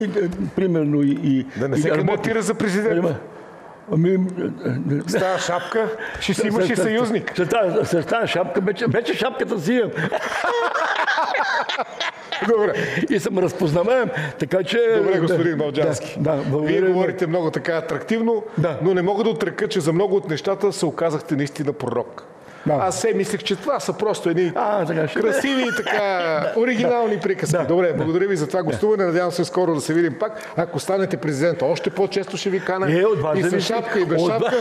Примерно и... Да не се кандидатира за президент. С тази шапка ще си имаш и съюзник. С тази шапка вече шапката си имам. Добре. И съм разпознаваем, така че... Добре, господин Балджански. Вие говорите много така атрактивно, но не мога да отрека, че за много от нещата се оказахте наистина пророк. Аз се мислех, че това са просто едни красиви и така оригинални приказки. Добре, благодаря ви за това гостуване. Надявам се скоро да се видим пак. Ако станете президент, още по-често ще ви кана. И с шапка, и без шапка.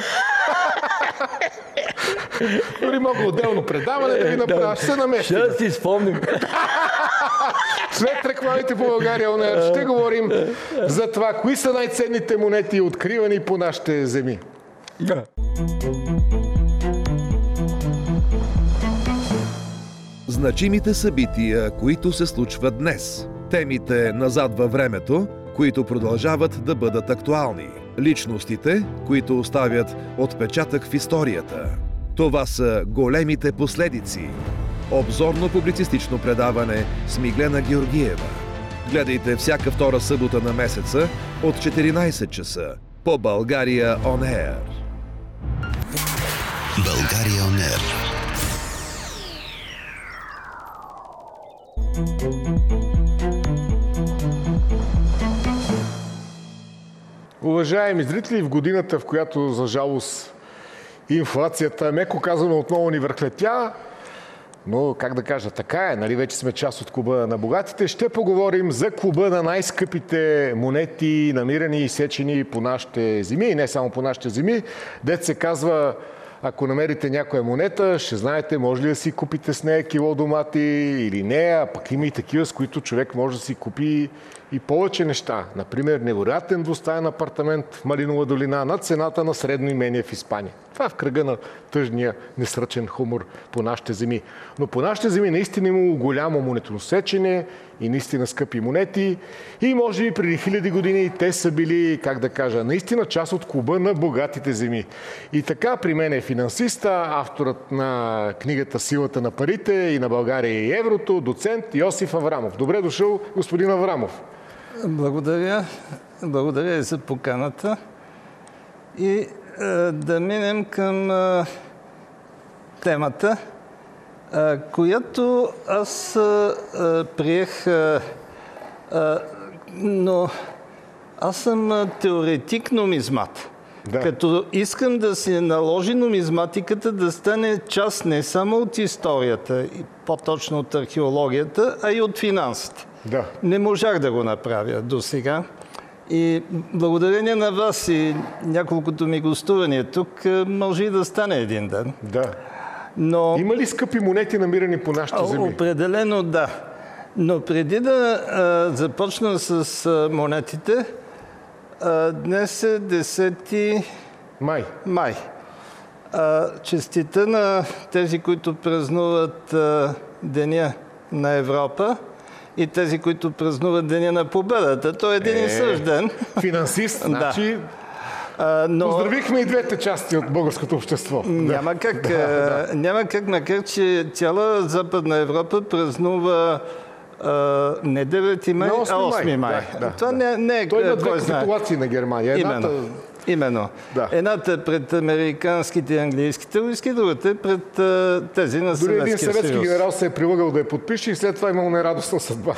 Дори мога отделно предаване да ви направя. Ще се наместим. Ще си спомним. След рекламите по България ОНЕР ще говорим за това, кои са най-ценните монети, откривани по нашите земи. Значимите събития, които се случват днес. Темите назад във времето, които продължават да бъдат актуални. Личностите, които оставят отпечатък в историята. Това са големите последици. Обзорно-публицистично предаване с Миглена Георгиева. Гледайте всяка втора събота на месеца от 14 часа по България ОНЕР. България ОНЕР. Уважаеми зрители, в годината, в която за жалост инфлацията, меко казано, отново ни върхлетя, но как да кажа, така е, нали вече сме част от клуба на богатите, ще поговорим за клуба на най-скъпите монети, намирани и сечени по нашите земи, и не само по нашите земи. Дет се казва, ако намерите някоя монета, ще знаете, може ли да си купите с нея кило домати или не, а пък има и такива, с които човек може да си купи и повече неща. Например, невероятен двустаен апартамент в Малинова долина на цената на средно имение в Испания. Това е в кръга на тъжния, несръчен хумор по нашите земи. Но по нашите земи наистина имало голямо монетоносечене и наистина скъпи монети. И може би преди хиляди години те са били, как да кажа, наистина част от клуба на богатите земи. И така при мен е финансиста, авторът на книгата "Силата на парите" и на България и еврото, доцент Йосиф Аврамов. Добре дошъл, господин Аврамов. Благодаря. Благодаря и за поканата. И да минем към темата, която аз приех, но аз съм теоретик нумизмат. Като искам да се наложи нумизматиката да стане част не само от историята, по-точно от археологията, а и от финансите. Не можах да го направя до сега. И благодарение на вас и няколкото ми гостувания тук, може и да стане един ден. Но... Има ли скъпи монети, намирани по нашите земи? Определено да. Но преди да започна с монетите, днес е 10 май. Честита на тези, които празнуват Деня на Европа и тези, които празнуват Деня на победата. Той е един и същ ден. Финансист, значи... Поздравихме и двете части от българското общество. Няма как, макар че цяла Западна Европа празнува не 9 май, а 8 май. Това не е... Той има две капитулации на Германия. Именно. Едната пред американските и английските войски, другата е пред тези на Съветския съюз. Дори един съветски генерал се е прилагал да я подпише и след това имал нерадостна съдба.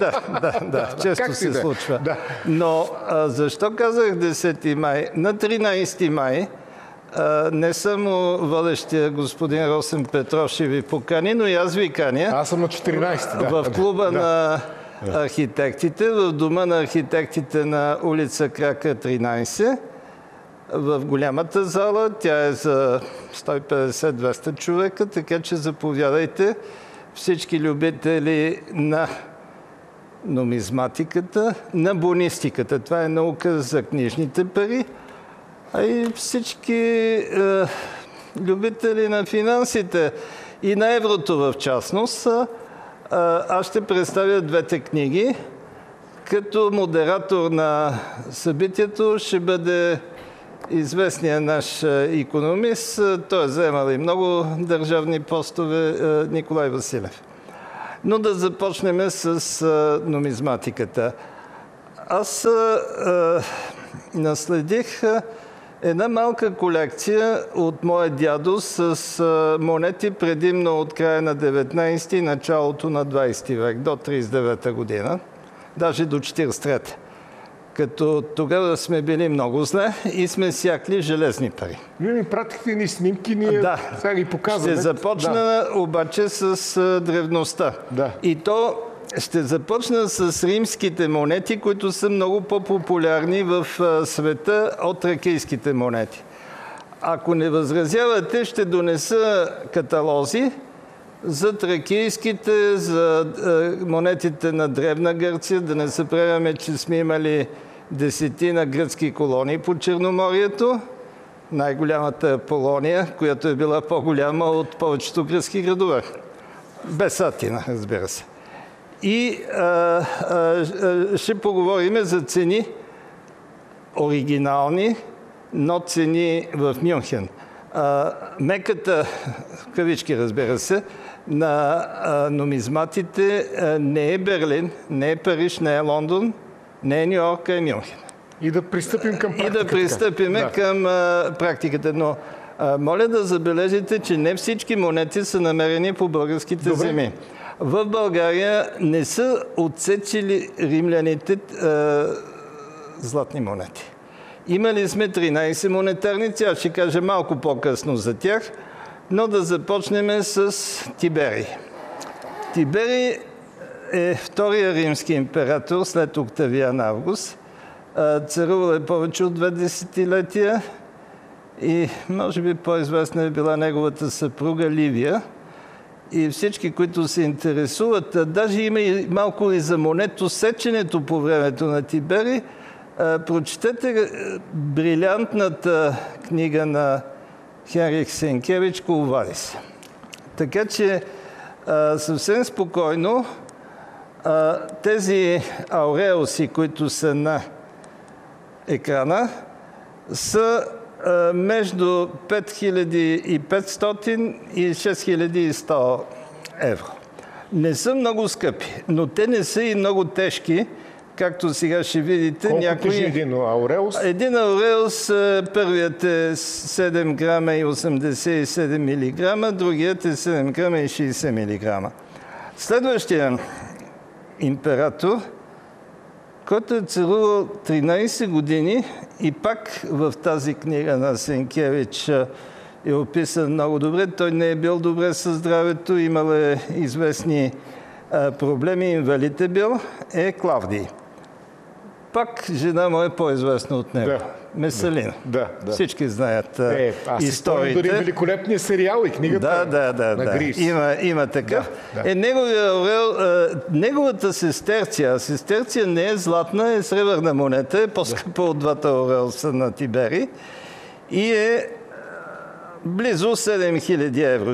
Често се случва. Но защо казах 10 май? На 13 май не само водещия господин Росен Петров ще ви покани, но и аз ви каня. Аз съм на 14. В клуба на архитектите, в дома на архитектите на улица Крака 13. В голямата зала, тя е за 150-200 човека, така че заповядайте всички любители на нумизматиката, на бонистиката. Това е наука за книжните пари, а и всички любители на финансите и на еврото в частност. Аз ще представя двете книги. Като модератор на събитието ще бъде известният наш икономист, той е заемал и много държавни постове, Николай Василев. Но да започнем с нумизматиката. Аз наследих една малка колекция от моя дядо с монети предимно от края на 19 и началото на 20 век, до 39 година, даже до 43. Като тогава сме били много зле и сме сякли железни пари. Вие ми пратихте ни снимки, ние сега ги показваме. Ще започна обаче с древността. Да. И то ще започна с римските монети, които са много по-популярни в света от тракийските монети. Ако не възразявате, ще донеса каталози за тракийските, за монетите на Древна Гърция. Да не забравяме, че сме имали 10 гръцки колонии по Черноморието. Най-голямата е Полония, която е била по-голяма от повечето гръцки градове. Без Атина, разбира се. И ще поговорим за цени оригинални, но цени в Мюнхен. Меката, в кавички разбира се, на нумизматите не е Берлин, не е Париж, не е Лондон, не е Ню-Йорк, а е Мюнхен. И да пристъпим към практиката. И да пристъпим към практиката. Но моля да забележите, че не всички монети са намерени по българските земи. В България не са отсечили римляните златни монети. Имали сме 13 монетарници, аз ще кажа малко по-късно за тях, но да започнем с Тиберий. Тиберий е втория римски император след Октавиан Август. Царувал е повече от 2 десетилетия и може би по-известна е била неговата съпруга Ливия. И всички, които се интересуват, даже има и малко и за монетосеченето по времето на Тиберий, прочетете брилянтната книга на Хенрих Сенкевич Quo Vadis. Така че съвсем спокойно тези ауреуси, които са на екрана, са между 5500 и 6100 евро. Не са много скъпи, но те не са и много тежки, както сега ще видите. Колко тежи един ауреус? Един ауреус, първият е 7 грама и 87 милиграма, другият е 7 грама и 60 милиграма. Следващия император, който е царувал 13 години и пак в тази книга на Сенкевич е описан много добре. Той не е бил добре със здравето, имал е известни проблеми, инвалид е бил, е Клавдий. Пак жена му е по-известна от него. Месалина. Да. Всички знаят аз историите. Дори великолепния сериал и книгата на Гривс. Има такъв. Неговата сестерция не е златна, е сребърна монета, е по-скъпа от двата ауреуса на Тиберий и е близо 7000 евро,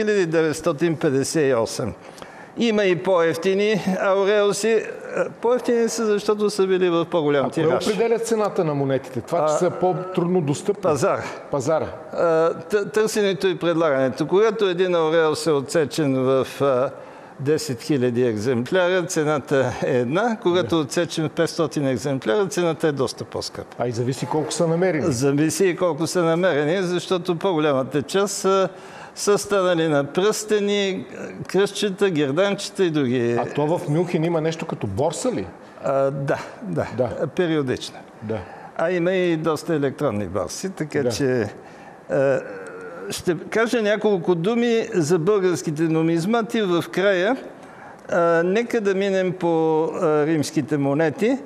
6958. Има и по-евтини ауреуси. По-евтини са, защото са били в по-голям тираж. Кое определя цената на монетите? Това, че са по-трудно достъпни? Пазара. Търсенето и предлагането. Когато един ауреус е отсечен в 10 000 екземпляра, цената е една. Когато отсечен в 500 екземпляра, цената е доста по-скъпа. И зависи колко са намерени. Зависи и колко са намерени, защото по-голямата част са станали на пръстени, кръстчета, герданчета и други. А то в Мюнхен има нещо като борса ли? Да. Периодично. Да. Има и доста електронни борси, така че ще кажа няколко думи за българските нумизмати в края. Нека да минем по римските монети.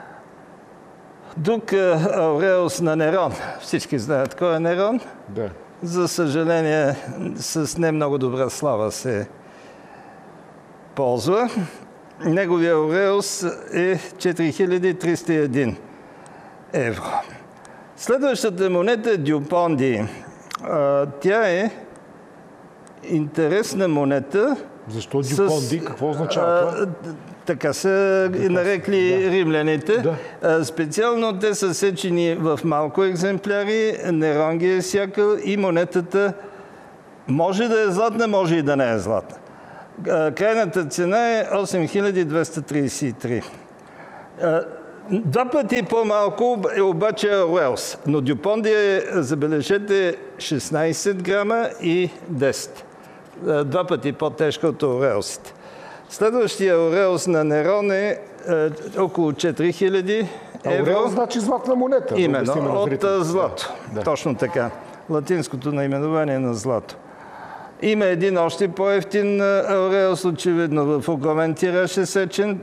Друг ауреус на Нерон. Всички знаят кой е Нерон. Да. За съжаление, с не много добра слава се ползва. Неговия ауреус е 4301 евро. Следващата монета е Дюпонди. Тя е интересна монета. Защо Дюпонди? Какво означава това? Така са нарекли римляните. Да. Специално те са сечени в малко екземпляри, Нерон ги е сякал и монетата може да е златна, може и да не е златна. Крайната цена е 8233. 2 пъти по-малко е обаче Ауреус. Но Дюпонди е, забележете, 16 грама и 10. 2 пъти по-тежка от Ауреусите. Следващия Ауреус на Нерон е около 4000 евро. Ауреус значи златна монета. Именно, от злато. Да. Точно така. Латинското наименование на злато. Има един още по-евтин Ауреус, очевидно в огромен тираж е сечен,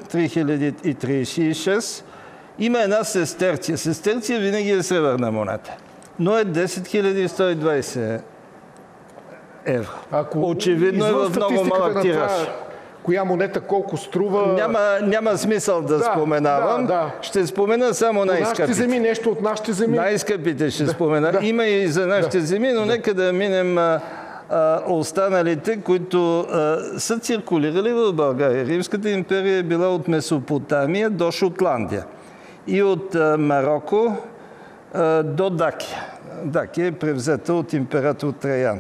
3036. Има една сестерция. Сестерция винаги е сребърна монета, но е 10 120 евро. Очевидно е в много малък тираж. Коя монета колко струва? Няма смисъл да споменавам. Ще спомена само най-скъпите. Нашите земи, нещо от нашите земи. Най-скъпите ще спомена. Има и за нашите земи, но нека да минем останалите, които са циркулирали в България. Римската империя е била от Месопотамия до Шотландия и от Марокко до Дакия. Дакия е превзета от император Траян.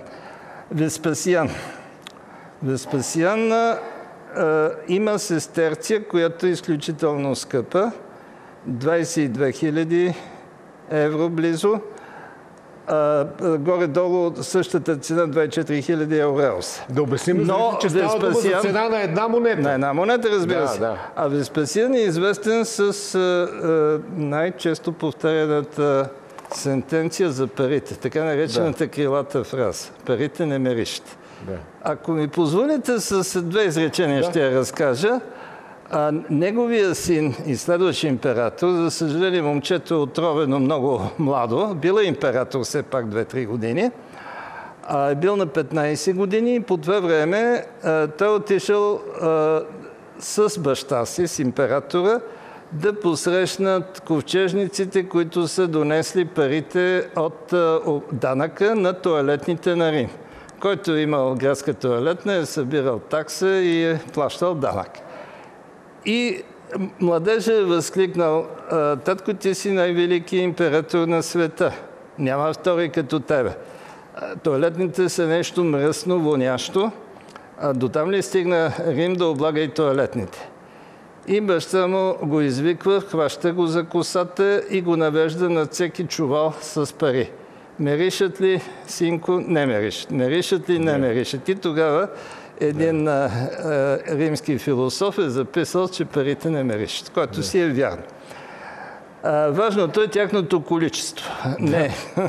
Веспасиан има сестерция, която е изключително скъпа. 22 000 евро близо. Горе-долу същата цена 24 000 Ауреус. Да обясним, че става дума за цена на една монета. На една монета, разбира се. Да. А Веспасиан е известен с най-често повтаряната сентенция за парите, така наречената крилата фраза. Парите не мерищат. Да. Ако ми позволите, с 2 изречения ще я разкажа. Неговия син и следващ император, за съжаление момчето е отровено много младо, бил е император все пак 2-3 години, е бил на 15 години и по това време той отишъл с баща си, с императора, да посрещнат ковчежниците, които са донесли парите от данъка на тоалетните на Рим. Който е имал градска тоалетна, е събирал такса и е плащал данък. И младежът е възкликнал: татко, ти си най-велики император на света. Няма втори като тебе. Тоалетните са нещо мръсно, вонящо. До там ли стигна Рим да облага и тоалетните? И баща му го извиква, хваща го за косата и го навежда на всеки чувал с пари. Меришат ли, синко? Не меришат. Меришат ли? Не меришат. И тогава един римски философ е записал, че парите не меришат, което си е вярно. Важното е тяхното количество. Не.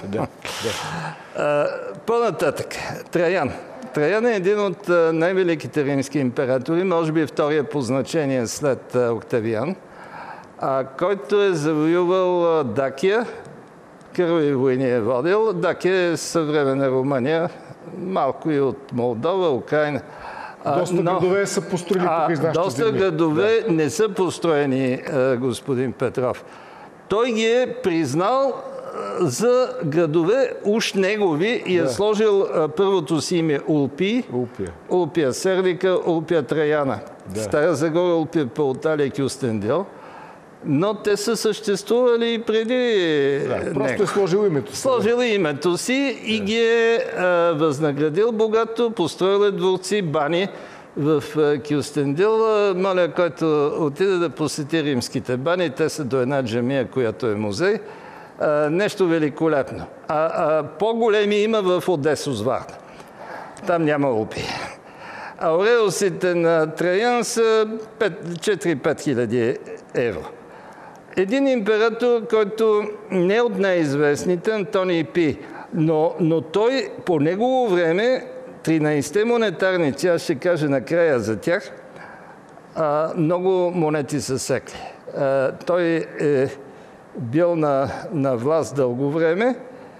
По-нататък. Траян. Траян е един от най-великите римски императори, може би втория по значение след Октавиан, който е завоювал Дакия, кървави войни е водил. Дакия е съвременна Румъния, малко и от Молдова, Украина. Доста градове са построили тук из нашите доста земи. градове не са построени, господин Петров. Той ги е признал за градове уж негови и е сложил първото си име Улпия Сердика, Улпия Траяна. Стара Загора, Улпия Пауталия, Кюстендил. Но те са съществували и преди просто е сложил името си. Сложил името си и ги е възнаградил богато, построил е дворци, бани в Кюстендил. Моля, който отиде да посети римските бани, те са до една джамия, която е музей. Нещо великолепно. По-големи има в Одесо с Варна. Там няма Улпи. Ауреусите на Траян са 4-5 хиляди евро. Един император, който не е от най-известните, Антоний Пий, но той по негово време, 13-те монетарници, аз ще кажа накрая за тях, много монети са секли. Той е бил на власт дълго време,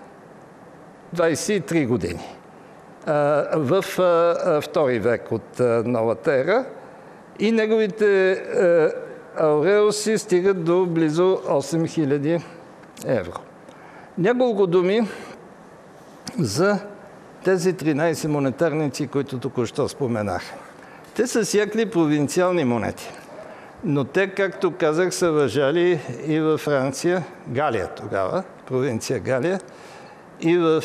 23 години, в втори век от новата ера, и неговите ауреуси стигат до близо 8000 евро. Няколко думи за тези 13 монетарници, които току-що споменах. Те са сякли провинциални монети, но те, както казах, са въжали и във Франция, Галия тогава, провинция Галия, и в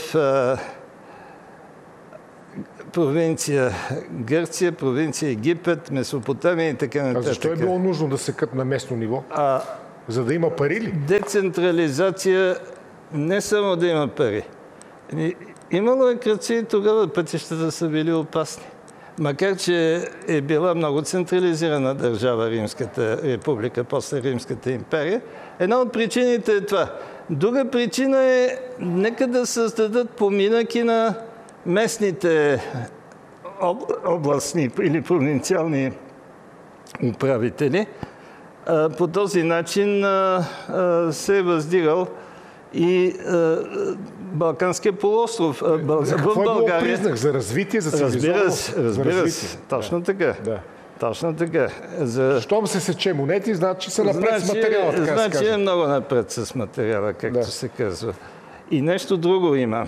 провинция Гърция, провинция Египет, Месопотамия и така нататък. А защо е било нужно да се кът на местно ниво? За да има пари ли? Децентрализация не само да има пари. Имало е кръци и тогава пътищата са били опасни. Макар че е била много централизирана държава Римската република, после Римската империя, една от причините е това. Друга причина е, нека да създадат поминъки на местните областни или провинциални управители. По този начин се е въздигал и Балканския полуостров. Какво е било признак? За развитие, за цивилизованост? Разбира се. Точно така. Да. Точно така. Щом се сече монети, значи са напред с материала, така значи се каже. е много напред с материала, както се казва. И нещо друго има.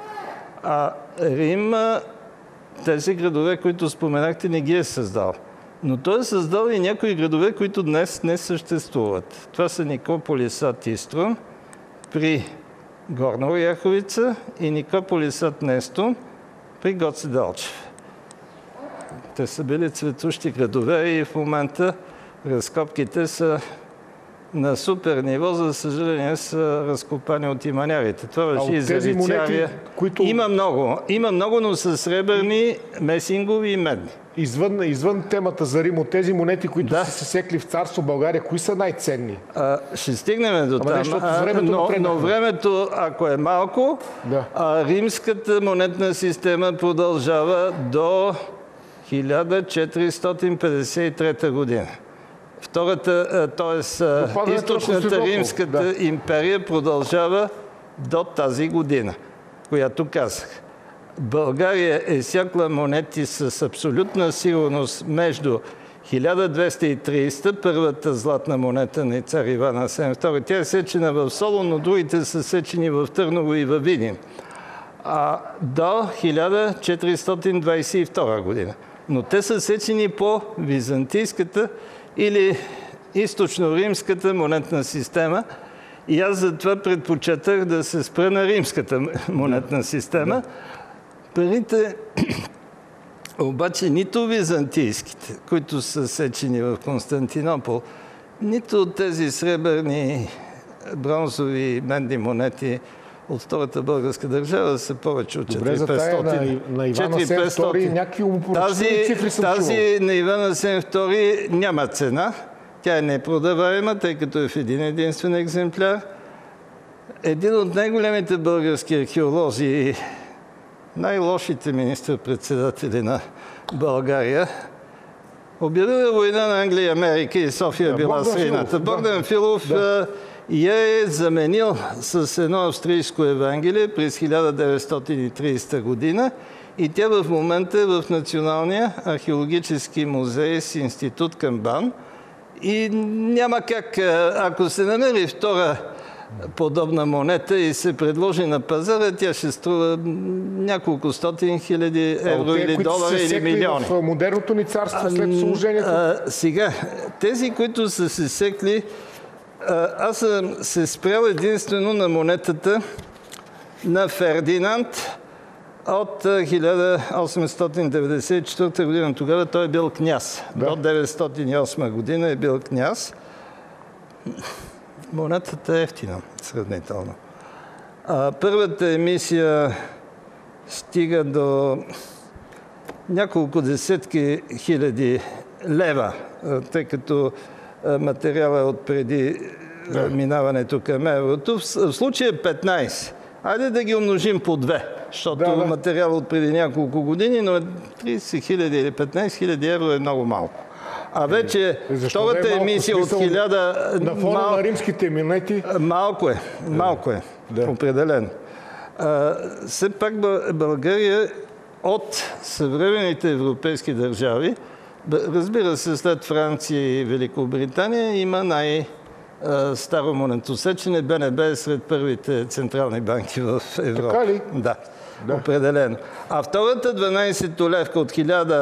Рим, тези градове, които споменахте, не ги е създал. Но той е създал и някои градове, които днес не съществуват. Това са Никополис ад Иструм при Горна Оряховица и Никополис ад Нестун при Гоце Делчев. Те са били цветущи градове и в момента разкопките са на супер ниво, за съжаление са разкопани от иманярите. Това беше и за Вицария. Които... Има много, но са сребърни, месингови и медни. Извън темата за Рим, от тези монети, които са се секли в царство България, кои са най-ценни? Ще стигнем до там. Но времето, ако е малко, римската монетна система продължава до 1453 година. Втората, т.е. източната Римската империя продължава до тази година, която казах. България е сякла монети с абсолютна сигурност между 1230, първата златна монета на цар Иван Асен II. Тя е сечена в Солун, но другите са сечени в Търново и във Видин. До 1422 година. Но те са сечени по византийската или източно-римската монетна система. И аз затова предпочетах да се спра на римската монетна система. Парите обаче нито византийските, които са сечени в Константинопол, нито от тези сребърни, бронзови, медни монети от Втората българска държава са повече от 400-500. Добре, за тая на Иван Асен II някакви умопоръчителни цифри съм чувал. Тази на Иван Асен II няма цена. Тя е непродаваема, тъй като е в един единствен екземпляр. Един от най-големите български археолози, най-лошите министър-председатели на България, обявила война на Англия и Америка и София била средната. Богдан Филов я е заменил с едно австрийско Евангелие през 1930 година и тя в момента е в Националния археологически музей с институт към БАН. И няма как, ако се намери втора подобна монета и се предложи на пазара, тя ще струва няколко стотин хиляди евро или долара или милиони. В модерното ни царство след служението? Сега, тези, които са се секли, аз съм се спрял единствено на монетата на Фердинанд от 1894 година. Тогава той е бил княз. До 908 година е бил княз. Монетата е ефтина, сравнително. Първата емисия стига до няколко десетки хиляди лева, тъй като материала е от преди минаването към еврото. В случая 15. Айде да ги умножим по 2, защото материал от преди няколко години, но 30 хиляди или 15 хиляди евро е много малко. А вече втората емисия от 1000... На фона на римските монети? Малко е, определено. Все пак България от съвременните европейски държави, разбира се, след Франция и Великобритания, има най-старо монетосечене. БНБ е сред първите централни банки в Европа. Така ли? Да, определено. А втората 12-толевка от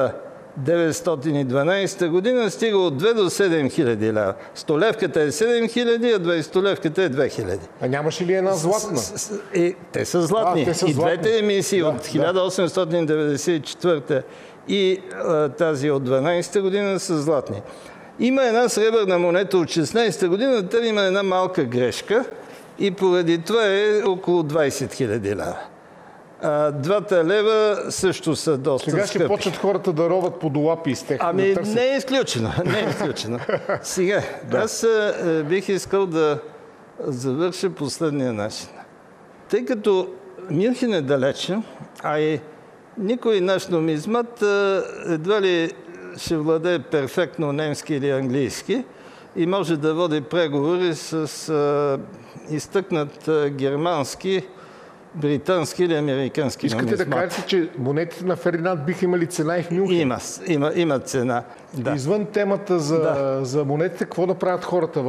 1912 година стига от 2 до 7 хиляди лева. Столевката е 7 хиляди, а 20-толевката е 2 хиляди. А нямаше ли една златна? Те са златни. И двете емисии от 1894 и тази от 12 година са златни. Има една сребърна монета от 16-та година, там има една малка грешка и поради това е около 20 000 лева. 2 лева също са доста Сега скъпи. ще почнат хората да роват по долапи из тех. Ами да търсят. не е изключено, не е изключено. Сега, аз бих искал да завърша последния начин. Тъй като Мюнхен е далече, а и никой наш нумизмат едва ли ще владее перфектно немски или английски и може да води преговори с изтъкнат германски, британски или американски Искате нумизмат. да кажете, че монетите на Фердинанд биха имали цена и в Мюнхен? Има цена. Да. Извън темата за монетите, какво да правят хората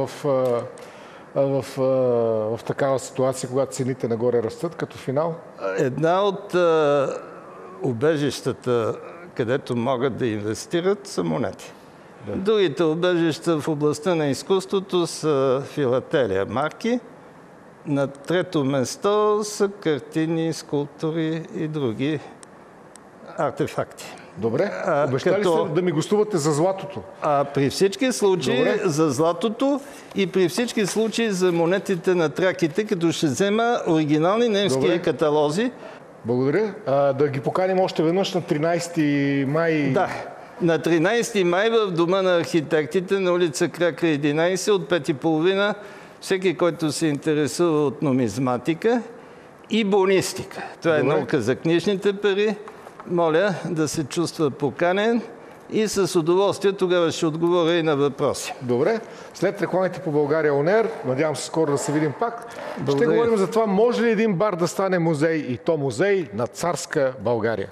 в такава ситуация, когато цените нагоре растат, като финал? Една от убежищата, където могат да инвестират, са монети. Да. Другите убежища в областта на изкуството са филателия, марки. На трето место са картини, скулптури и други артефакти. Добре, обещали сте да ми гостувате за златото. При всички случаи Добре. за златото и при всички случаи за монетите на траките, като ще взема оригинални немски Добре. каталози. Благодаря. Да ги поканим още веднъж на 13 май. Да, на 13 май в Дома на архитектите на улица Кракра 11 от 5:30 всеки, който се интересува от нумизматика и бонистика. Това е Добре. наука за книжните пари. Моля да се чувства поканен и с удоволствие тогава ще отговоря и на въпроси. Добре. След рекламите по България ОНЕР, надявам се скоро да се видим пак, Благодаря. ще говорим за това, може ли един бар да стане музей и то музей на царска България.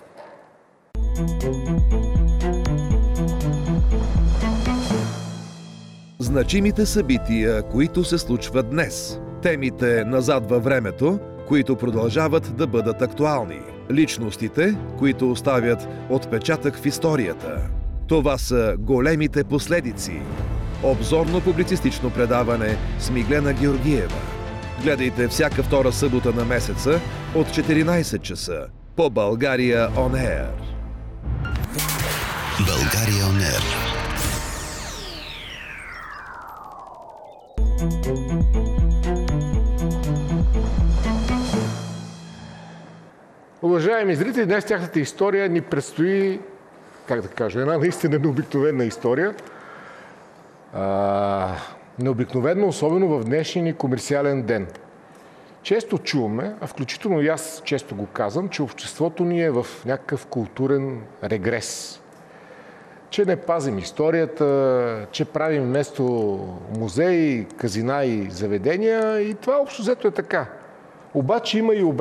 Значимите събития, които се случват днес. Темите назад във времето, които продължават да бъдат актуални. Личностите, които оставят отпечатък в историята. Това са големите последици. Обзорно-публицистично предаване с Миглена Георгиева. Гледайте всяка втора събота на месеца от 14 часа по България On Air. България On Air. Уважаеми зрители, днес тяхната история ни предстои, как да кажа, една наистина необикновена история. Необикновено, особено в днешния ни комерциален ден. Често чуваме, а включително и аз често го казвам, че обществото ни е в някакъв културен регрес. Че не пазим историята, че правим вместо музеи, казина и заведения и това общо взето е така. Обаче има и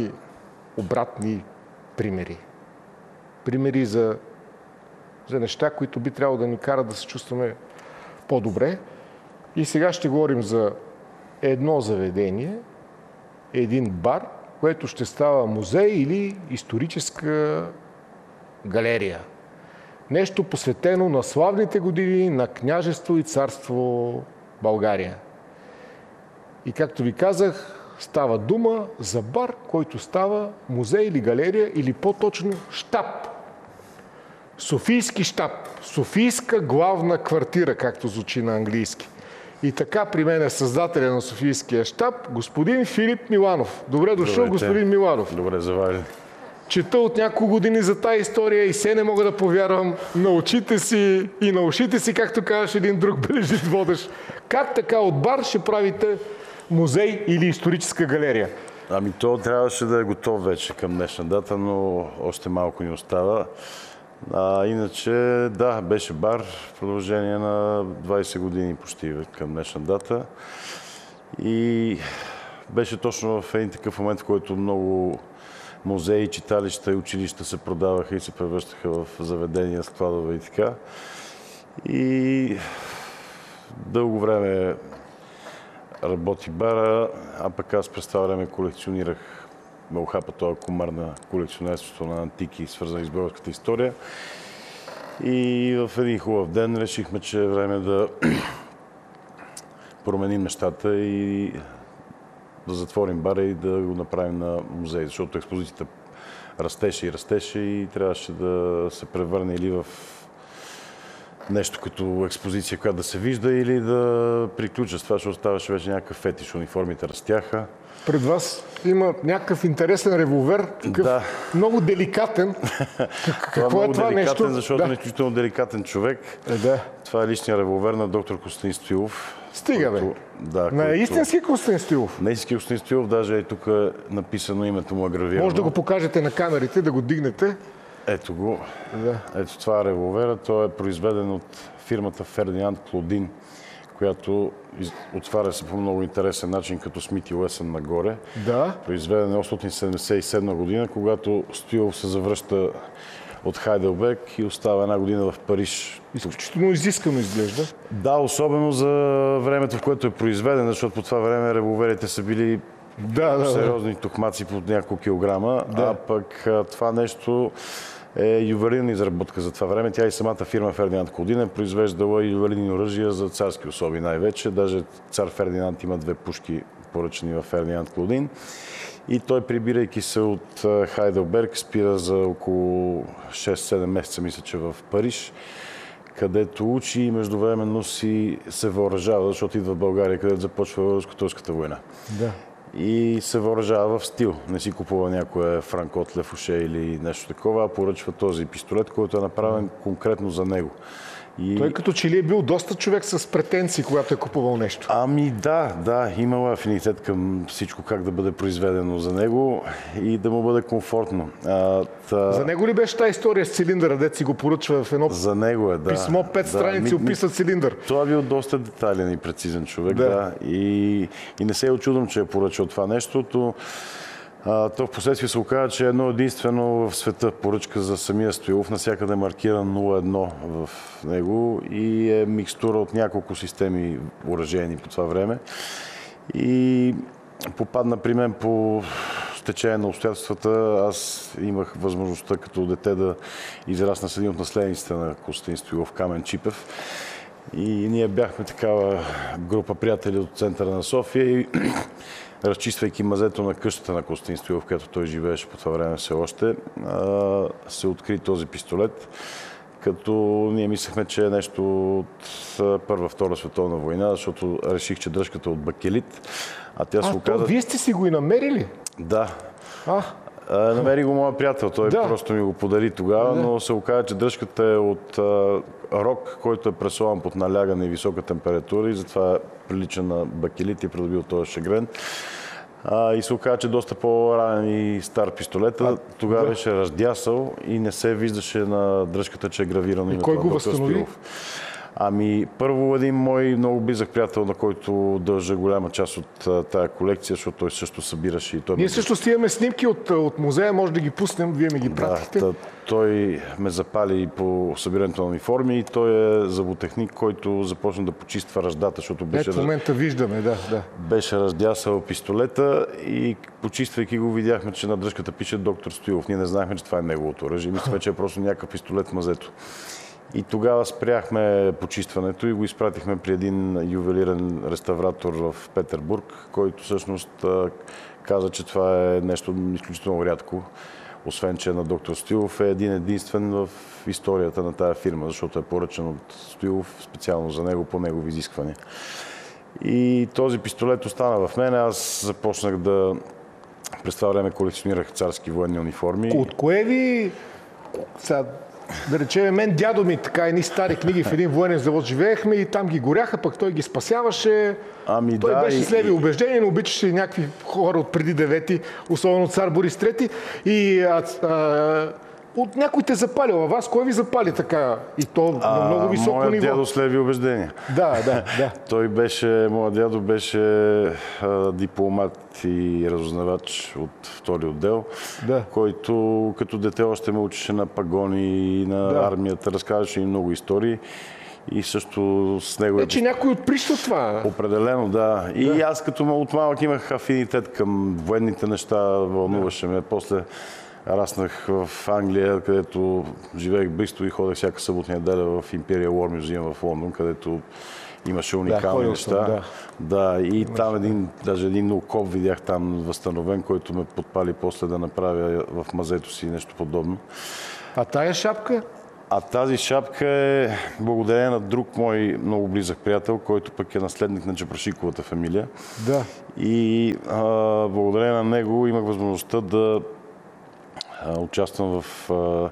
обратни примери. Примери за неща, които би трябвало да ни карат да се чувстваме по-добре. И сега ще говорим за едно заведение, един бар, което ще става музей или историческа галерия. Нещо посветено на славните години на княжество и царство България. И както ви казах, става дума за бар, който става музей или галерия, или по-точно щаб. Софийски щаб. Софийска главна квартира, както звучи на английски. И така при мен е създателя на Софийския щаб, господин Филип Миланов. Добре дошъл, Здравейте. господин Миланов. Добре заварили. Чета от няколко години за тази история и се не мога да повярвам на очите си и на ушите си, както казваш един друг бележит водещ. Как така от бар ще правите музей или историческа галерия? Ами то трябваше да е готов вече към днешна дата, но още малко ни остава. Иначе, да, беше бар в продължение на 20 години почти към днешна дата. И беше точно в един такъв момент, в който много музеи, читалища и училища се продаваха и се превръщаха в заведения, складове и така. И дълго време работи бара, а пък аз през това време колекционирах, ме ухапа този комар на колекционерството на антики, свързани с българската история. И в един хубав ден решихме, че е време да променим нещата и да затворим бара и да го направим на музей, защото експозицията растеше и трябваше да се превърне или в нещо като експозиция, която да се вижда, или да приключа с това, защото ставаше вече някакъв фетиш. Униформите растяха. Пред вас има някакъв интересен револвер, такъв Да. много деликатен. Какво е това нещо? Защото е изключително деликатен човек. Да. Това е личният револвер на доктор Костадин Стоилов. Стига, бе. Да, На истински Костадин Стоилов. На истински Костадин Стоилов, даже и тук е написано името му, агравирано. Може да го покажете на камерите, да го дигнете. Ето го. Да. Ето това е револвера. Той е произведен от фирмата Фердинанд Клодин, която отваря се по много интересен начин, като Смит и Уесън нагоре. Да. Произведен е 877 година, когато Стоилов се завръща от Хайделберг и остава една година в Париж. Изключително изискано изглежда. Да, особено за времето, в което е произведен, защото по това време револверите са били сериозни тухмаци по няколко килограма, а пък това нещо е ювелирна изработка за това време. Тя и самата фирма Фердинанд Клодин е произвеждала ювелирни оръжия за царски особи най-вече. Даже цар Фердинанд има 2 пушки поръчани в Фердинанд Клодин. И той, прибирайки се от Хайделберг, спира за около 6-7 месеца, мисля, че в Париж, където учи и междувременно си се въоръжава, защото идва в България, където започва руско-турската война. Да. И се въоръжава в стил. Не си купува някоя Франкот Лефуше или нещо такова, а поръчва този пистолет, който е направен конкретно за него. И... Той като че ли е бил доста човек с претенции, когато е купувал нещо. Ами да, имала афинитет към всичко, как да бъде произведено за него и да му бъде комфортно. За него ли беше тази история с цилиндъра, дето си го поръчва в едно за него е, да. писмо, 5 страници описа цилиндър? Това е бил доста детайлен и прецизен човек, да. И не се очудвам, че е поръчал това нещо. То в последствие се оказа, че е едно единствено в света поръчка за самия Стоилов. Навсякъде е маркиран 01 в него и е микстура от няколко системи оръжейни по това време. И попадна при мен по стечение на обстоятелствата. Аз имах възможността като дете да израсна с един от наследниците на Костадин Стоилов, Камен Чипев. И ние бяхме такава група приятели от центъра на София и разчиствайки мазето на къщата на Костадин Стоилов, където той живееше по това време все още, се откри този пистолет, като ние мислехме, че е нещо от Първа-Втора световна война, защото реших, че дръжката е от бакелит. А тя се оказа... Вие сте си го и намерили? Да. Намери го моя приятел, той просто ми го подари тогава, но се оказа, че дръжката е от рок, който е пресован под налягане и висока температура и затова прилича на бакелит и придобил този шегрен. И се оказа, че доста по-ранен и стар пистолета. Тогава беше раздясал и не се виждаше на дръжката, че е гравирано името на доктор Стоилов. Ами, първо един мой много близък приятел, на който дължа голяма част от тая колекция, защото той също събираше. И той ние също си имаме снимки от музея, може да ги пуснем, вие ми ги пратихте. Да, той ме запали по събирането на униформи и той е зъботехник, който започна да почиства ръждата, защото беше... в момента виждаме, да. Беше раздясал пистолета и почиствайки го видяхме, че на дръжката пише доктор Стоилов. Ние не знаехме, че това е неговото оръжие. Мислихме, че е просто някакъв пистолет в мазето. И тогава спряхме почистването и го изпратихме при един ювелирен реставратор в Петербург, който всъщност каза, че това е нещо изключително рядко. Освен, че на доктор Стоилов е един единствен в историята на тая фирма, защото е поръчан от Стоилов специално за него, по негови изисквания. И този пистолет остана в мен. Аз започнах да през това време колекционирах царски военни униформи. От кое ви... Да речем, мен дядо ми така едни стари книги в един военен завод живеехме и там ги горяха, пък той ги спасяваше. Той беше с леви убеждения, но обичаше и някакви хора от преди 9-ти, особено цар Борис III. И от някой те запалил, а вас кой ви запали така? И то на много високо ниво. Моят дядо с леви убеждения. Да. Моят дядо беше дипломат и разузнавач от втори отдел, който като дете още ме учеше на пагони и на армията, разказваше и много истории. И също с него че някой отприща това. Определено, да. И аз като от малък имах афинитет към военните неща, вълнуваше ме. После раснах в Англия, където живеех близо и ходех всяка събота и неделя в Imperial War Museum в Лондон, където имаше уникални неща. И там даже един окоп видях там възстановен, който ме подпали после да направя в мазето си нещо подобно. А тая шапка? А тази шапка е благодарение на друг мой много близък приятел, който пък е наследник на Чепрашиковата фамилия. Да. И благодарение на него имах възможността да участвам в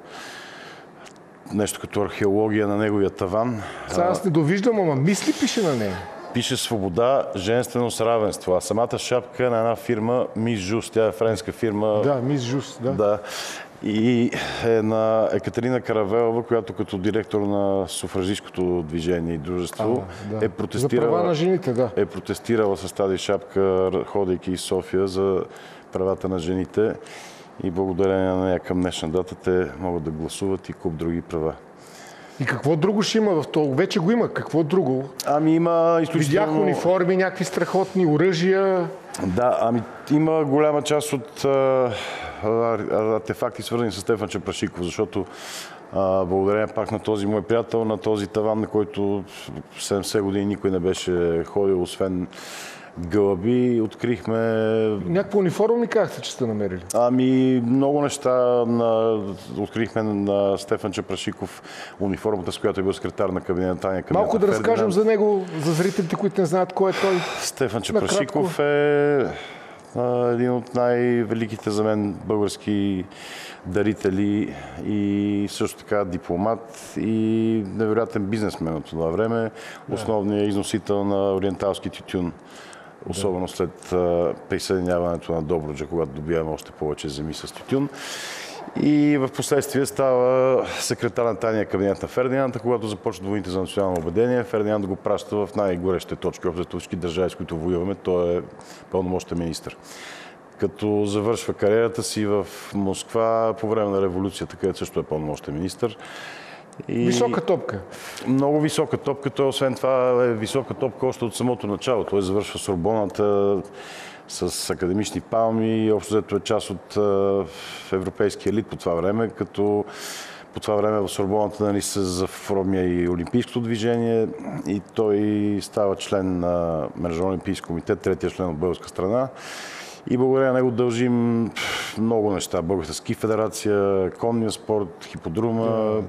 нещо като археология на неговия таван. Сега аз не довиждам, ама мисли пише на нея. Пише свобода, женственост, равенство. А самата шапка е на една фирма Мис Жус. Тя е френска фирма. Да, Мис Жус, да. Да. И е на Екатерина Каравелова, която като директор на суфражистското движение и дружество да. е протестирала. За права на жените, да. Е протестирала с тази шапка, ходейки из София за правата на жените. И благодарение на нея към днешна дата те могат да гласуват и куп други права. И какво друго ще има в това? Вече го има. Какво друго? Ами има изключително... Видях униформи, някакви страхотни оръжия. Да, ами има голяма част от артефакти, свързани с Стефан Чепрашиков, защото благодарение пак на този мой приятел, на този таван, на който 70 години никой не беше ходил, освен гълъби, открихме... Някаква униформа ми казахте, че сте намерили? Ами много неща открихме на Стефан Чепрашиков, униформата, с която е бил секретар на кабинета Таня. Малко да разкажем за него, за зрителите, които не знаят кой е той. Стефан Чепрашиков е един от най-великите за мен български дарители и също така дипломат и невероятен бизнесмен от това време. Основният износител на ориенталски тютюн, особено след присъединяването на Добруджа, когато добиваме още повече земи с тютюн. И в последствие става секретар на тайния кабинет на Фердинанд, когато започват войните за национално обединение. Фердинанд го праща в най-горещите точки, общо всички държави, с които воюваме. Той е пълномощен министър. Като завършва кариерата си в Москва по време на революцията, където също е пълномощен министър. И висока топка. Много висока топка. Той освен това е висока топка още от самото начало. Той завършва Сорбоната с академични палми и общо взето е част от европейския елит по това време, като по това време в Сорбоната се заформя и олимпийското движение и той става член на Международен олимпийски комитет, третия член от българска страна. И благодарение на него дължим много неща. Българска ски федерация, конния спорт, хиподрума.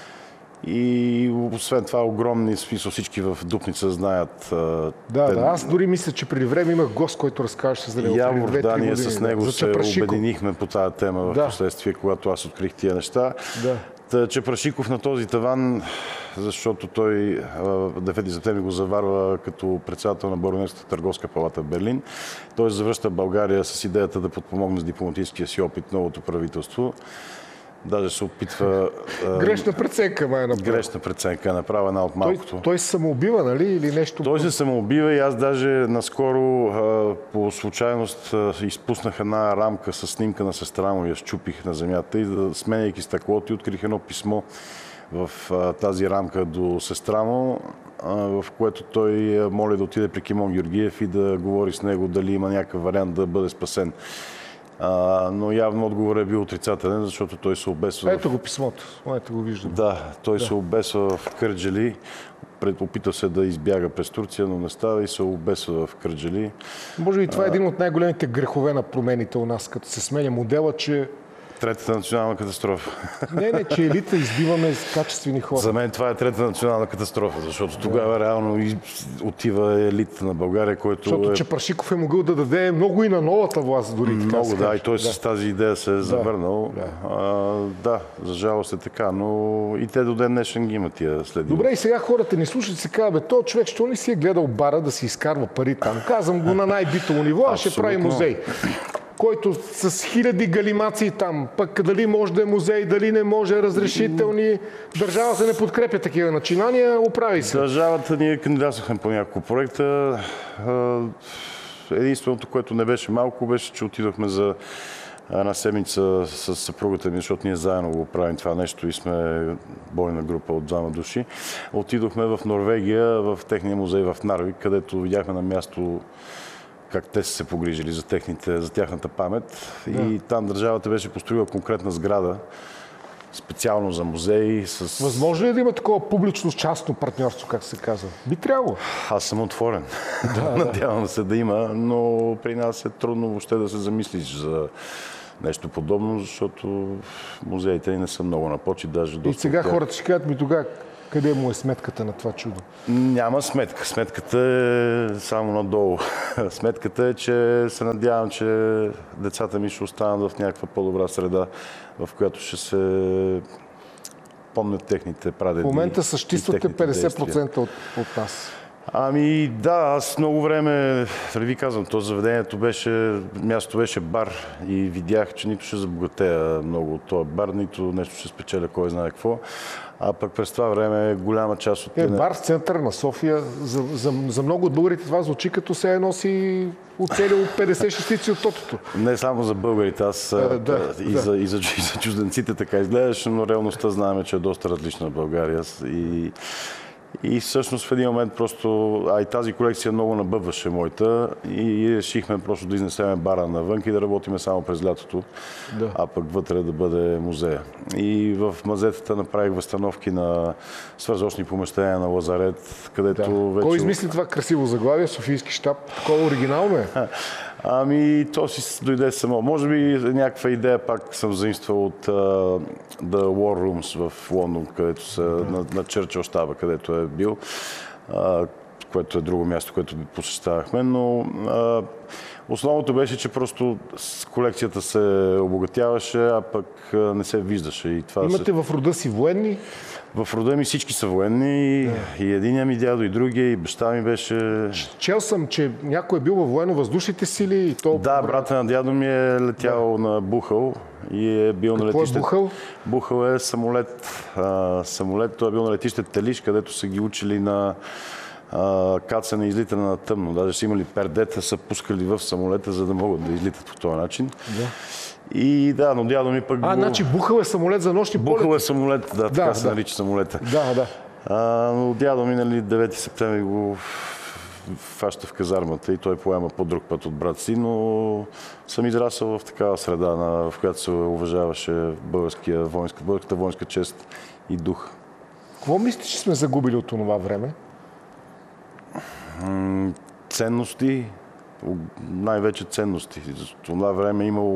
И освен това огромни, смисъл всички в Дупница знаят. Аз дори мисля, че преди време имах гост, който разказваше за него. Явор, да, ние с него се обединихме по тази тема в последствие, когато аз открих тия неща. Чепрашиков на този таван, защото той 9 септември го заварва като председател на Баронетската търговска палата в Берлин. Той завръща България с идеята да подпомогне с дипломатическия си опит новото правителство. Даже се опитва... Грешна преценка, Грешна преценка е направа една от малкото. Той се самоубива, нали? Или нещо? Той се самоубива и аз даже наскоро по случайност изпуснах една рамка с снимка на сестра му, я щупих на земята и сменяйки стъклото и открих едно писмо в тази рамка до сестра му, в което той моли да отиде при Кимон Георгиев и да говори с него дали има някакъв вариант да бъде спасен. Но явно отговорът е бил отрицателен, защото той се обесва... Ето го писмото, ето го виждам. Да, той се обесва в Кърджали, опита се да избяга през Турция, но не става и се обесва в Кърджали. Може би това е един от най-големите грехове на промените у нас, като се сменя модела, че... Третата национална катастрофа. Не, че елита избиваме с качествени хора. За мен това е третата национална катастрофа, защото тогава реално отива елита на България, който защото Чепрашиков е могъл да даде много и на новата власт дори. Много, да, и той с тази идея се е завърнал. Да, за жалост е така, но и те до ден днешен ги имат тия следи. Добре, и сега хората ни слушат и се казват, този човек, що ли си е гледал бара да си изкарва пари там? Казвам го на най-битово ниво, а ще прави музей. Който с хиляди галимации там, пък дали може да е музей, дали не може, разрешителни. Държавата не подкрепя такива начинания, оправи се. Държавата ние кандидатствахме по няколко проекта. Единственото, което не беше малко, беше, че отидохме за една седмица с съпругата ми, защото ние заедно го правим това нещо и сме бойна група от 2 души. Отидохме в Норвегия, в техния музей в Нарвик, където видяхме на място как те са се погрижили за тяхната памет. И там държавата беше построила конкретна сграда, специално за музеи. Възможно ли е да има такова публично-частно партньорство, как се казва? Би трябвало. Аз съм отворен. Надявам се да има, но при нас е трудно въобще да се замислиш за нещо подобно, защото музеите ни не са много на почет, даже доста. И сега хората ще кажат ми тогава, къде му е сметката на това чудо? Няма сметка. Сметката е само надолу. Сметката е, че се надявам, че децата ми ще останат в някаква по-добра среда, в която ще се помнят техните прадеди. В момента съществувате 50% от нас. Ами да, аз много време, ви казвам, то заведението мястото беше бар и видях, че нито ще забогатея много от този бар, нито нещо ще спечеля кой знае какво. А пък през това време голяма част от... Бар в центъра на София, за много от българите това звучи като се носи оцелил 50 шестици от тотото. Не само за българите, аз и за чужденците така изгледаш, но реалността знаем, че е доста различна в България. И всъщност в един момент просто, и тази колекция много набъбваше моята и решихме просто да изнесеме бара навън и да работиме само през лятото, а пък вътре да бъде музея. И в мазетата направих възстановки на свързочни помещения на лазарет, където вече... Кой измисли това красиво заглавие, Софийски щаб? Такова оригинално е? Ами, то си дойде само. Може би някаква идея пак съм заимствал от The War Rooms в Лондон, където са на Чърчил щаба, където е бил, което е друго място, което посещавахме, но основното беше, че просто колекцията се обогатяваше, а пък не се виждаше. И това имате в рода си военни? В рода ми всички са военни, и единия ми дядо, и другия, и баща ми беше... Чел съм, че някой е бил във военно-въздушните сили и то... Да, брата на дядо ми е летял на Бухъл и е бил на летище... Какво е Бухъл? Бухъл е самолет. Той е бил на летище Телиш, където са ги учили на кацане и излитане на тъмно. Даже са имали пердета, са пускали в самолета, за да могат да излитат по този начин. И да, но дядо ми пък... Значи Бухъл е самолет за нощни полети? Бухъл е самолет, така се нарича самолета. Да. Но дядо ми, 9 септември го фаща в казармата и той поема по друг път от брат си, но съм израсъл в такава среда, в която се уважаваше българската воинска чест и дух. Какво мислите, че сме загубили от това време? Ценности, най-вече ценности. В това време е имало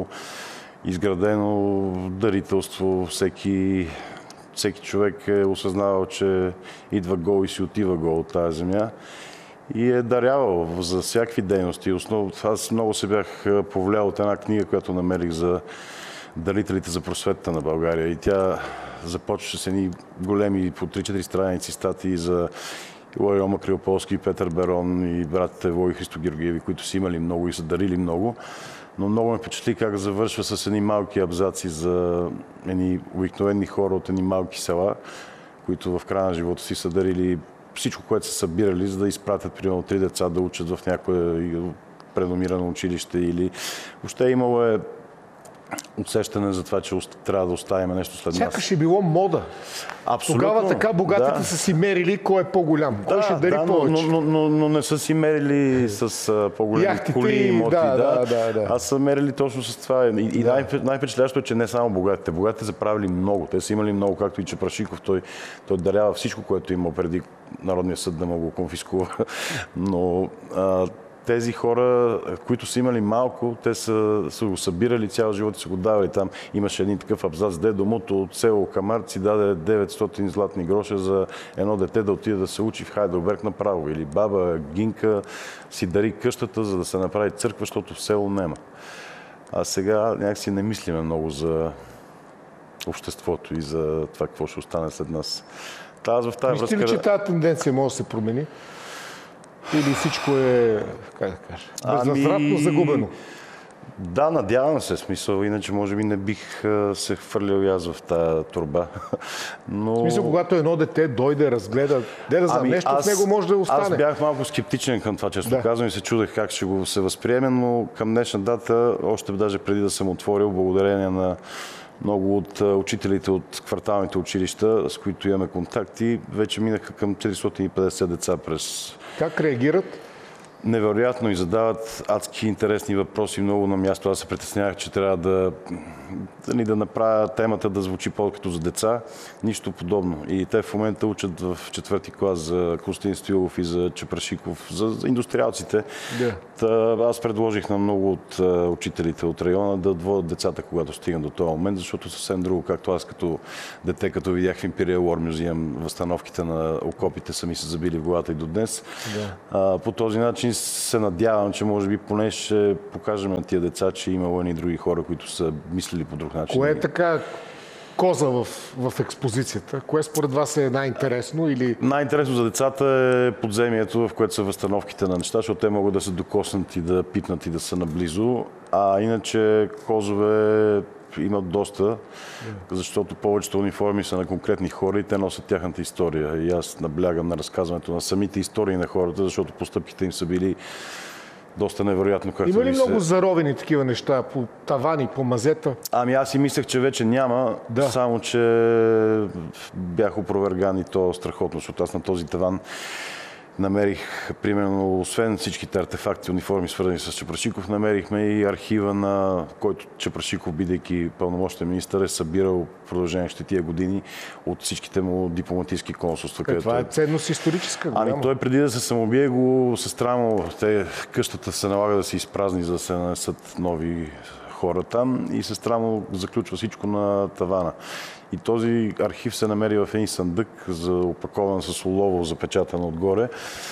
изградено дарителство, всеки човек е осъзнавал, че идва гол и си отива гол от тази земя и е дарявал за всякакви дейности. Аз много се бях повлиял от една книга, която намерих за дарителите за просветата на България и тя започваше с едни големи по 3-4 страници статии за Лойома Криополски и Петър Берон и братите Вой и Христо Георгиеви, които са имали много и са дарили много. Но много ме впечатли как завършва с едни малки абзаци за едни обикновени хора от едни малки села, които в края на живота си са дарили всичко, което са събирали, за да изпратят примерно 3 деца да учат в някое преномирано училище или въобще имало усещане за това, че трябва да оставим нещо след нас. Сякаш е било мода. Абсолютно. Тогава така богатите са си мерили кой е по-голям. Кой ще дари повече. Но не са си мерили с по-големи коли и имоти. Аз са мерили точно с това. И най-впечатляващо е, че не само богатите. Богатите са правили много. Те са имали много, както и Чепрашиков. Той дарява всичко, което има преди Народния съд да му го конфискува. Но тези хора, които са имали малко, те са го събирали цял живот и са го давали там. Имаше един такъв абзац, дедо муто от село Камарци даде 900 златни гроша за едно дете да отиде да се учи в Хайделберг направо. Или баба Гинка си дари къщата, за да се направи църква, защото в село нема. А сега някакси не мислиме много за обществото и за това какво ще остане след нас. Мислите ли, че тази тенденция може да се промени? Или всичко е, как да кажа, безвъзвратно загубено? Да, надявам се, смисъл, иначе може би не бих се хвърлял и аз в тази турба. Но... В смисъл, когато едно дете дойде, разгледа, нещо в него може да остане. Аз бях малко скептичен към това, често казвам, и се чудех как ще го се възприеме, но към днешна дата, още даже преди да съм отворил, благодарение на много от учителите от кварталните училища, с които имаме контакти, вече минаха към 450 деца през... Как реагират? невероятно и задават адски интересни въпроси много на място. Аз се притеснявах, че трябва да направя темата да звучи по-като за деца. Нищо подобно. И те в момента учат в 4-ти клас за Костин Стоилов и за Чепрашиков, за индустриалците. Аз предложих на много от учителите от района да водят децата, когато стигнат до този момент, защото съвсем друго, както аз като дете, като видях в Imperial War Museum, възстановките на окопите са ми се забили в главата и до днес. По този начин се надявам, че може би поне ще покажем на тия деца, че имало и други хора, които са мислили по друг начин. Кое е така коза в експозицията? Кое според вас е най-интересно? Или... Най-интересно за децата е подземието, в което са възстановките на неща, защото те могат да се докоснат и да пипнат и да са наблизо. А иначе козове имат доста, защото повечето униформи са на конкретни хора и те носят тяхната история. И аз наблягам на разказването на самите истории на хората, защото постъпките им са били доста невероятно. Има ли много заровени такива неща по тавани, по мазета? Ами аз си мислех, че вече няма, само че бях опроверган и то страхотно, защото аз на този таван намерих, примерно, освен всичките артефакти, униформи, свързани с Чепрашиков, намерихме и архива, на който Чепрашиков, бидейки пълномощен министър, е събирал в продължение тия години от всичките му дипломатически консулства. Това е ценност историческа. Ами той преди да се самоубие, сестра му, къщата се налага да се изпразни, за да се нанесат нови хора там и сестра му заключва всичко на тавана. И този архив се намери в един съндък, опакован с олово, запечатан отгоре,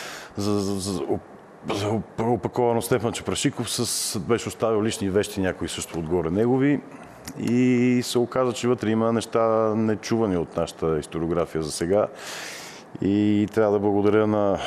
опакован от Стефан Чепрашиков, беше оставил лични вещи, някои също отгоре негови. И се оказа, че вътре има неща нечувани от нашата историография за сега. И трябва да благодаря на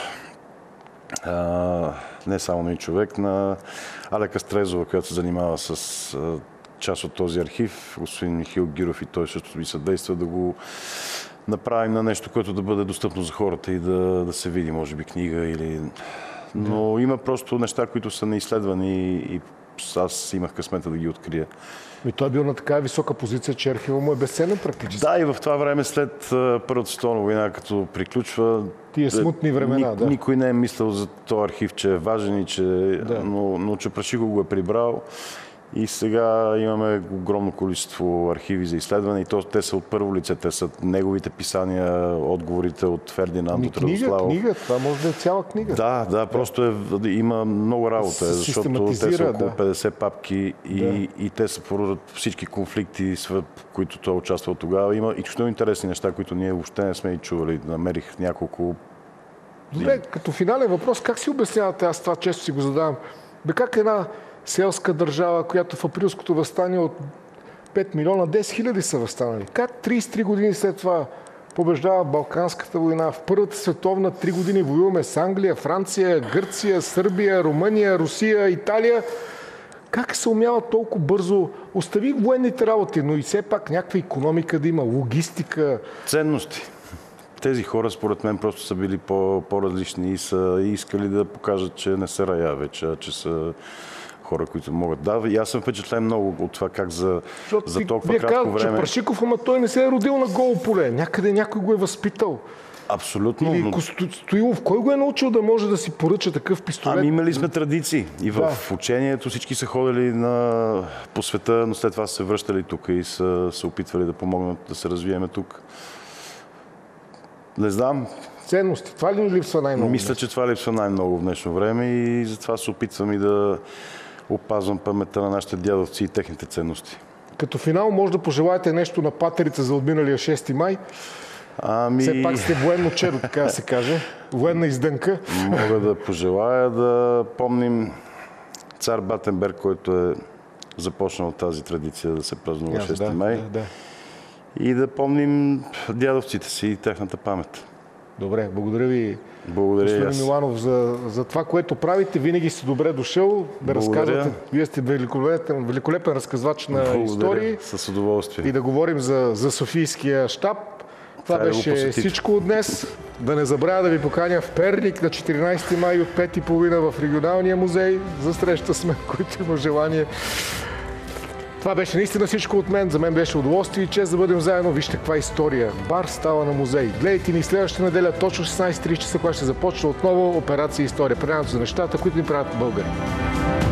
не само на един човек, на Алека Стрезова, която се занимава с част от този архив, господин Михаил Гиров, и той също ми съдейства да го направим на нещо, което да бъде достъпно за хората и да се види, може би, книга или... Но има просто неща, които са неизследвани и аз имах късмета да ги открия. И той е бил на такава висока позиция, че архива му е безценен практически. Да, и в това време, след Първата световна война, като приключва... Тия смутни времена, никой не е мислил за този архив, че е важен и че... Но Чепрашиков го е прибрал. И сега имаме огромно количество архиви за изследване и те са от първо лице. Те са неговите писания, отговорите от Фердинанд, от Радославов. Книга, това може да е цяла книга. Да, просто има много работа, защото те са около 50 папки и те са породят всички конфликти, в които той участвал тогава. Има изключително интересни неща, които ние въобще не сме и чували. Намерих няколко... Добре, като финален въпрос, как си обяснявате, аз това често си го задавам, как една селска държава, която в априлското въстание от 5 милиона, 10 хиляди са въстанали. Как 33 години след това побеждава Балканската война? В Първата световна 3 години воюваме с Англия, Франция, Гърция, Сърбия, Румъния, Русия, Италия. Как се умява толкова бързо? Остави военните работи, но и все пак някаква икономика да има, логистика. Ценности. Тези хора, според мен, просто са били по-различни и са искали да покажат, че не са рая вече, а че са хора, които могат. Да, и аз съм впечатлен много от това как за толкова кратко време... Чепрашиков, ама той не се е родил на голо поле. Някъде някой го е възпитал. Абсолютно. Или Стоилов, кой го е научил да може да си поръча такъв пистолет? Ами имали сме традиции. И в учението всички са ходили по света, но след това са се връщали тук и са се опитвали да помогнат да се развиеме тук. Не знам. Ценности. Това ли ни липсва най-много? Мисля, че това липсва най-много в днешно време и затова се опитвам и да опазвам паметта на нашите дядовци и техните ценности. Като финал може да пожелаете нещо на патерица за отминалия 6 май? Все пак сте военно чедо, така да се каже. Военна издънка. Мога да пожелая да помним цар Батенберг, който е започнал тази традиция да се празнува 6 май. И да помним дядовците си и тяхната памет. Добре, благодаря ви, господин Миланов, за това, което правите. Винаги сте добре дошъл да разказвате. Вие сте великолепен разказвач на истории. С удоволствие. И да говорим за Софийския щаб. Това беше всичко от днес. Да не забравя да ви поканя в Перник на 14 май от 5:30 в регионалния музей за среща с мен, който има желание. Това беше наистина всичко от мен. За мен беше удоволствие и чест да бъдем заедно. Вижте каква история. Бар става на музей. Гледайте ни следващата неделя, точно 16:30 часа, когато ще започне отново операция История. Предаването за нещата, които ни правят българи.